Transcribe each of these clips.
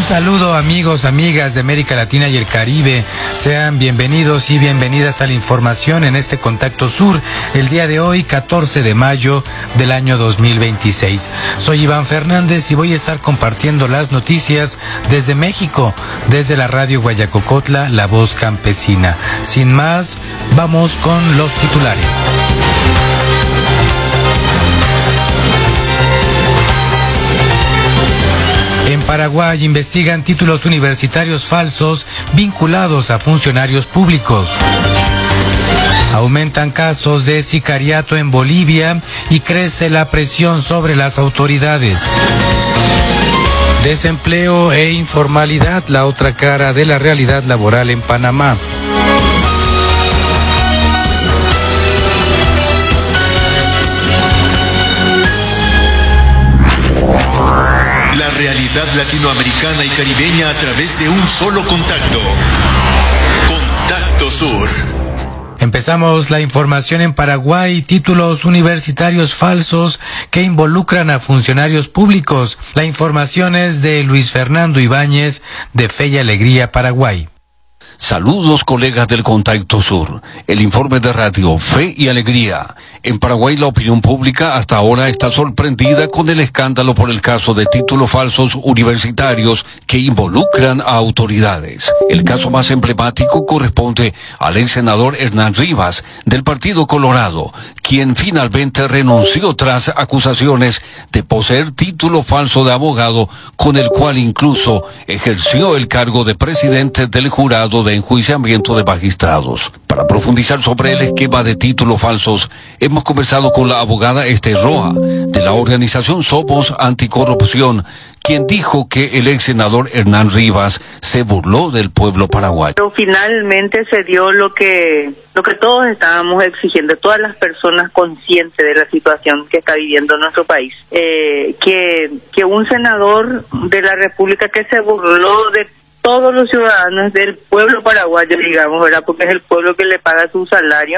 Un saludo amigos, amigas de América Latina y el Caribe. Sean bienvenidos y bienvenidas a la información en este Contacto Sur, el día de hoy, 14 de mayo del año 2026. Soy Iván Fernández y voy a estar compartiendo las noticias desde México, desde la radio Guayacocotla, La Voz Campesina. Sin más, vamos con los titulares. En Paraguay investigan títulos universitarios falsos vinculados a funcionarios públicos. Aumentan casos de sicariato en Bolivia y crece la presión sobre las autoridades. Desempleo e informalidad, la otra cara de la realidad laboral en Panamá. La realidad latinoamericana y caribeña a través de un solo contacto. Contacto Sur. Empezamos la información en Paraguay. Títulos universitarios falsos que involucran a funcionarios públicos. La información es de Luis Fernando Ibáñez, de Fe y Alegría, Paraguay. Saludos colegas del Contacto Sur. El informe de radio Fe y Alegría. En Paraguay la opinión pública hasta ahora está sorprendida con el escándalo por el caso de títulos falsos universitarios que involucran a autoridades. El caso más emblemático corresponde al ex senador Hernán Rivas del Partido Colorado, quien finalmente renunció tras acusaciones de poseer título falso de abogado, con el cual incluso ejerció el cargo de presidente del jurado de enjuiciamiento de magistrados. Para profundizar sobre el esquema de títulos falsos, hemos conversado con la abogada Esther Roa, de la organización Somos Anticorrupción, quien dijo que el ex senador Hernán Rivas se burló del pueblo paraguayo. Pero finalmente se dio lo que todos estábamos exigiendo, todas las personas conscientes de la situación que está viviendo nuestro país, que un senador de la República que se burló de todos los ciudadanos del pueblo paraguayo, digamos, ¿verdad? Porque es el pueblo que le paga su salario,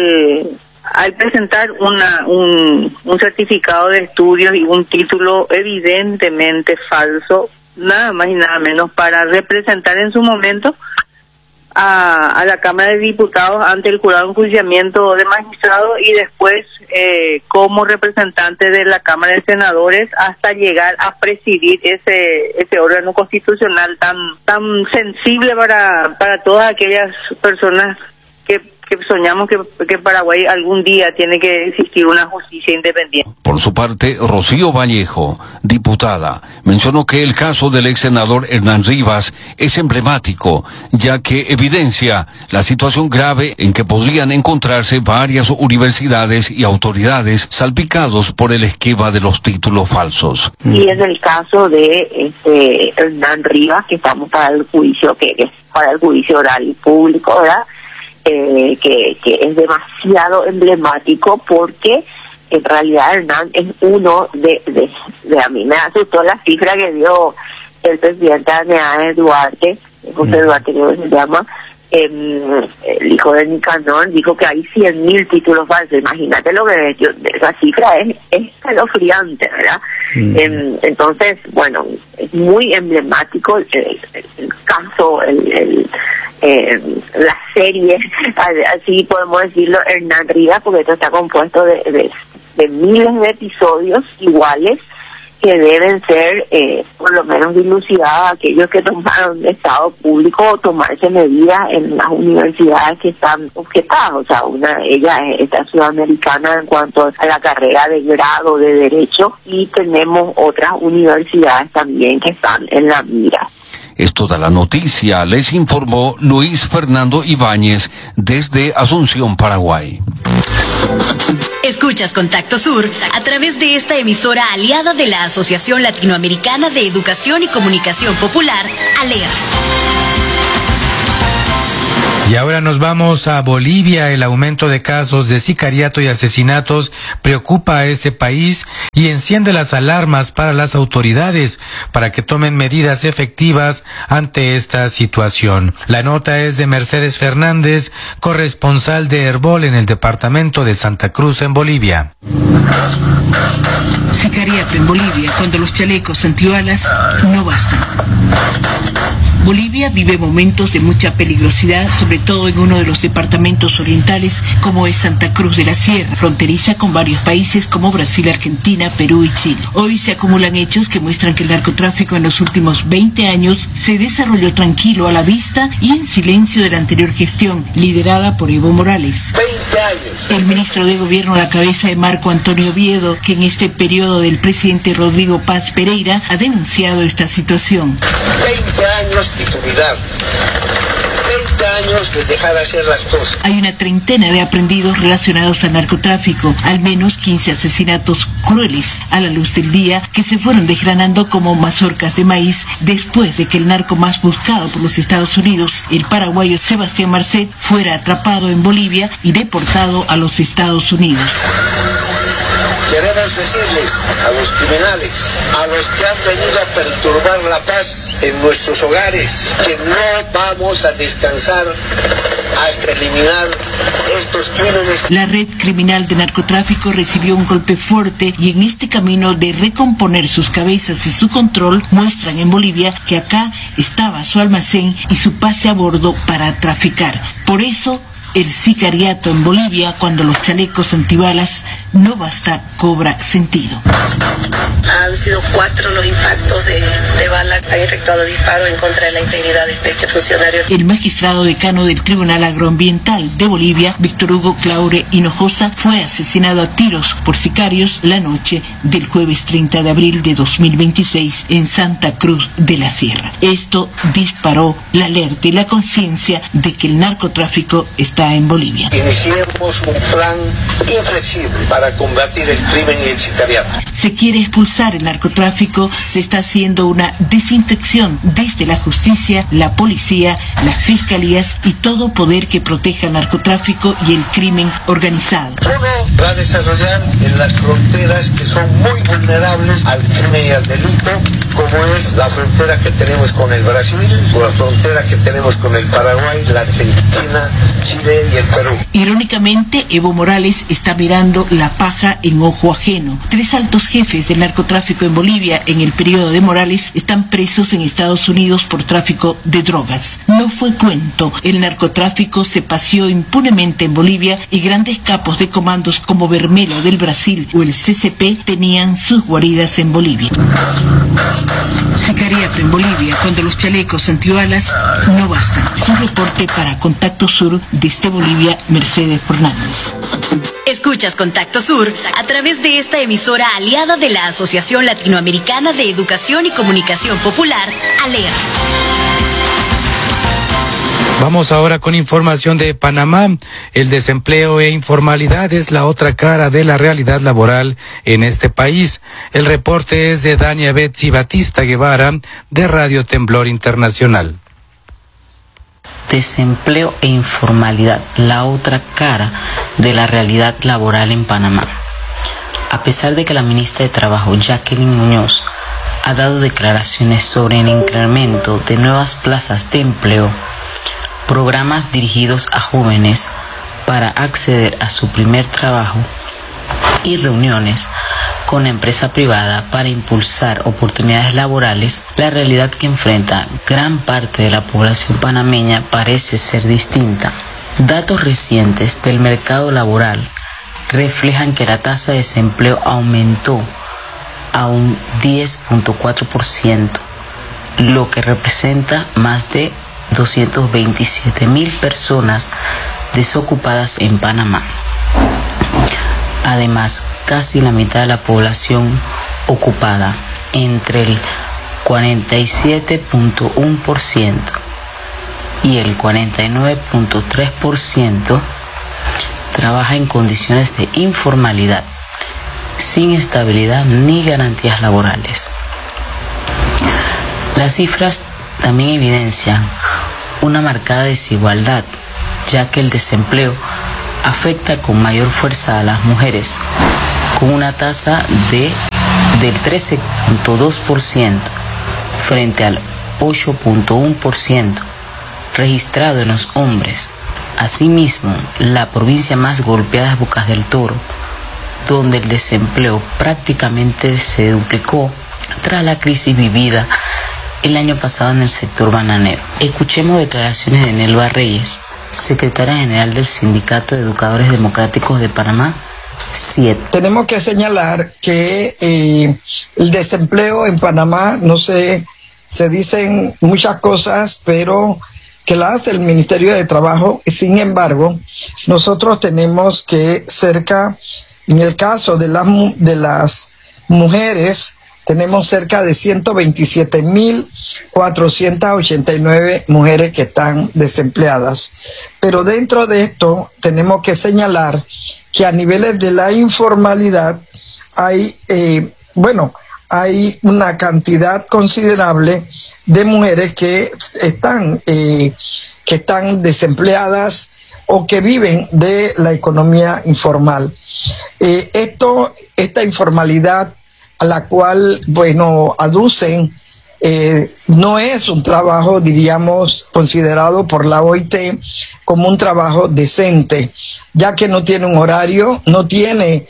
al presentar un certificado de estudios y un título evidentemente falso, nada más y nada menos, para representar en su momento a la Cámara de Diputados ante el jurado de enjuiciamiento de magistrados y después como representante de la Cámara de Senadores hasta llegar a presidir ese órgano constitucional tan sensible para todas aquellas personas que soñamos que Paraguay algún día tiene que existir una justicia independiente. Por su parte, Rocío Vallejo, diputada, mencionó que el caso del ex senador Hernán Rivas es emblemático, ya que evidencia la situación grave en que podrían encontrarse varias universidades y autoridades salpicados por el esquema de los títulos falsos. Y en el caso de Hernán Rivas, que estamos para el juicio, que es para el juicio oral y público, ¿verdad? Que es demasiado emblemático, porque en realidad Hernán es uno de a mí me asustó la cifra que dio el presidente de Duarte, José Duarte creo que se llama, el hijo de Nicanor, dijo que hay 100.000 títulos falsos. Imagínate lo que esa cifra es escalofriante, ¿verdad? Entonces, bueno, es muy emblemático el caso, la serie, así podemos decirlo, Hernán Rivas, porque esto está compuesto de miles de episodios iguales que deben ser por lo menos dilucidados aquellos que tomaron de Estado público o tomarse medidas en las universidades que están objetadas. O sea, ella está sudamericana en cuanto a la carrera de grado de Derecho, y tenemos otras universidades también que están en la mira. Es toda la noticia, les informó Luis Fernando Ibáñez desde Asunción, Paraguay. Escuchas Contacto Sur a través de esta emisora aliada de la Asociación Latinoamericana de Educación y Comunicación Popular, ALER. Y ahora nos vamos a Bolivia. El aumento de casos de sicariato y asesinatos preocupa a ese país y enciende las alarmas para las autoridades para que tomen medidas efectivas ante esta situación. La nota es de Mercedes Fernández, corresponsal de Herbol en el departamento de Santa Cruz, en Bolivia. Sicariato en Bolivia, cuando los chalecos antibalas no bastan. Bolivia vive momentos de mucha peligrosidad, sobre todo en uno de los departamentos orientales, como es Santa Cruz de la Sierra, fronteriza con varios países como Brasil, Argentina, Perú y Chile. Hoy se acumulan hechos que muestran que el narcotráfico en los últimos 20 años se desarrolló tranquilo a la vista y en silencio de la anterior gestión, liderada por Evo Morales. 20 años. El ministro de Gobierno a la cabeza de Marco Antonio Oviedo, que en este periodo del presidente Rodrigo Paz Pereira ha denunciado esta situación. 20 años de impunidad. 20 años de dejar hacer las cosas. Hay una treintena de aprehendidos relacionados al narcotráfico, al menos 15 asesinatos crueles a la luz del día que se fueron desgranando como mazorcas de maíz después de que el narco más buscado por los Estados Unidos, el paraguayo Sebastián Marcet, fuera atrapado en Bolivia y deportado a los Estados Unidos. Queremos decirles a los criminales, a los que han venido a perturbar la paz en nuestros hogares, que no vamos a descansar hasta eliminar estos crímenes. La red criminal de narcotráfico recibió un golpe fuerte y en este camino de recomponer sus cabezas y su control, muestran en Bolivia que acá estaba su almacén y su pase a bordo para traficar. Por eso, el sicariato en Bolivia, cuando los chalecos antibalas no basta, cobra sentido. Han sido 4 los impactos de bala, han efectuado disparos en contra de la integridad de este funcionario. El magistrado decano del Tribunal Agroambiental de Bolivia, Víctor Hugo Claure Hinojosa, fue asesinado a tiros por sicarios la noche del jueves 30 de abril de 2026 en Santa Cruz de la Sierra. Esto disparó la alerta y la conciencia de que el narcotráfico está en Bolivia. Iniciemos un plan inflexible para combatir el crimen y el sicariato. Se quiere expulsar el narcotráfico, se está haciendo una desinfección desde la justicia, la policía, las fiscalías y todo poder que proteja el narcotráfico y el crimen organizado. Uno va a desarrollar en las fronteras que son muy vulnerables al crimen y al delito, como es la frontera que tenemos con el Brasil, o la frontera que tenemos con el Paraguay, la Argentina, Chile y el Perú. Irónicamente, Evo Morales está mirando la paja en ojo ajeno. 3 altos jefes del narcotráfico en Bolivia en el periodo de Morales están presos en Estados Unidos por tráfico de drogas. No fue cuento, el narcotráfico se paseó impunemente en Bolivia y grandes capos de comandos como Bermelo del Brasil o el CCP tenían sus guaridas en Bolivia. Sicariato en Bolivia, cuando los chalecos antibalas no bastan. Es un reporte para Contacto Sur desde Bolivia, Mercedes Fernández. Escuchas Contacto Sur a través de esta emisora aliada de la Asociación Latinoamericana de Educación y Comunicación Popular, ALER. Vamos ahora con información de Panamá. El desempleo e informalidad es la otra cara de la realidad laboral en este país. El reporte es de Dania Betsy Batista Guevara, de Radio Temblor Internacional. Desempleo e informalidad, la otra cara de la realidad laboral en Panamá. A pesar de que la ministra de Trabajo, Jacqueline Muñoz, ha dado declaraciones sobre el incremento de nuevas plazas de empleo, programas dirigidos a jóvenes para acceder a su primer trabajo y reuniones con la empresa privada para impulsar oportunidades laborales, la realidad que enfrenta gran parte de la población panameña parece ser distinta. Datos recientes del mercado laboral reflejan que la tasa de desempleo aumentó a un 10.4%, lo que representa más de 227,000 personas desocupadas en Panamá. Además, casi la mitad de la población ocupada, entre el 47.1% y el 49.3%, trabaja en condiciones de informalidad, sin estabilidad ni garantías laborales. Las cifras también evidencian una marcada desigualdad ya que el desempleo afecta con mayor fuerza a las mujeres, con una tasa del 13.2% frente al 8.1% registrado en los hombres. Asimismo, la provincia más golpeada es Bocas del Toro, donde el desempleo prácticamente se duplicó tras la crisis vivida el año pasado en el sector bananero. Escuchemos declaraciones de Nelva Reyes, secretaria general del Sindicato de Educadores Democráticos de Panamá, SIED. Tenemos que señalar que el desempleo en Panamá, no sé, se dicen muchas cosas, pero que la hace el Ministerio de Trabajo. Sin embargo, nosotros tenemos que en el caso de las mujeres, tenemos cerca de 127.489 mujeres que están desempleadas. Pero dentro de esto tenemos que señalar que a niveles de la informalidad hay una cantidad considerable de mujeres que están desempleadas o que viven de la economía informal. Esta informalidad a la cual, aducen, no es un trabajo, diríamos, considerado por la OIT como un trabajo decente, ya que no tiene un horario, no tiene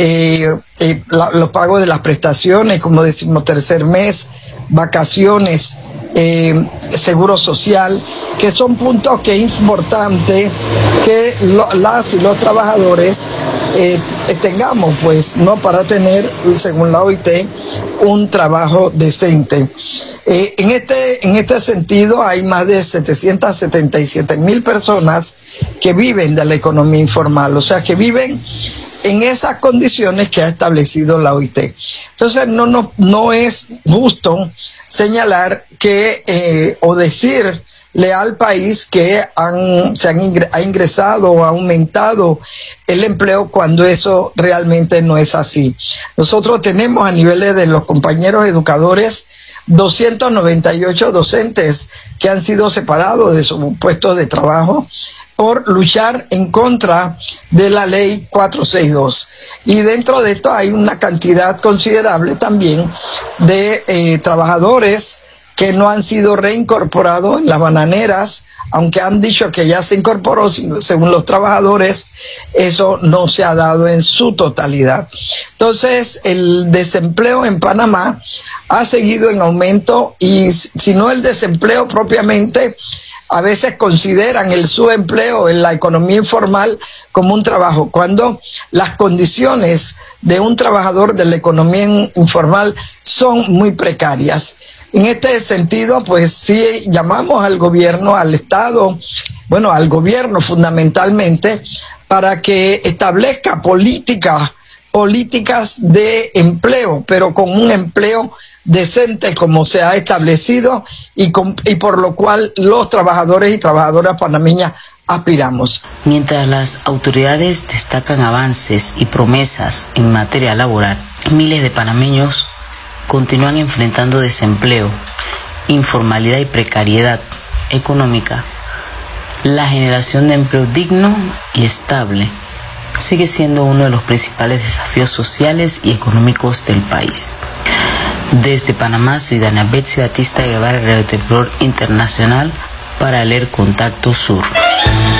los pagos de las prestaciones, como decimos, tercer mes, vacaciones, seguro social, que son puntos que es importante que las y los trabajadores tengamos, pues, no para tener, según la OIT, un trabajo decente. En este sentido, hay más de 777.000 personas que viven de la economía informal, o sea, que viven en esas condiciones que ha establecido la OIT. Entonces, no es justo señalar que o decirle al país que ha ingresado o ha aumentado el empleo cuando eso realmente no es así. Nosotros tenemos a niveles de los compañeros educadores 298 docentes que han sido separados de sus puestos de trabajo por luchar en contra de la ley 462. Y dentro de esto hay una cantidad considerable también de trabajadores que no han sido reincorporados en las bananeras, aunque han dicho que ya se incorporó, según los trabajadores, eso no se ha dado en su totalidad. Entonces, el desempleo en Panamá ha seguido en aumento, y si no el desempleo propiamente, a veces consideran el subempleo en la economía informal como un trabajo, cuando las condiciones de un trabajador de la economía informal son muy precarias. En este sentido, pues sí llamamos al gobierno, al Estado, al gobierno fundamentalmente, para que establezca políticas de empleo, pero con un empleo decente como se ha establecido y por lo cual los trabajadores y trabajadoras panameñas aspiramos. Mientras las autoridades destacan avances y promesas en materia laboral, miles de panameños continúan enfrentando desempleo, informalidad y precariedad económica. La generación de empleo digno y estable sigue siendo uno de los principales desafíos sociales y económicos del país. Desde Panamá, ciudadana Betsy Batista Guevara, Radio Temblor Internacional, para leer Contacto Sur.